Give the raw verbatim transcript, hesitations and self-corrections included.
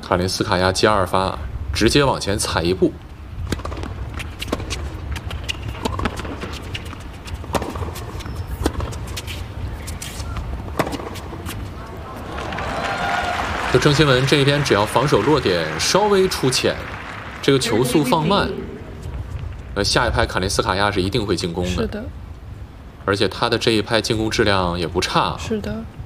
卡林斯卡娅接二发，直接往前踩一步。就郑钦文这边，只要防守落点稍微出浅，这个球速放慢，呃，下一拍卡林斯卡娅是一定会进攻的。 是的。 而且他的这一拍进攻质量也不差。 是的。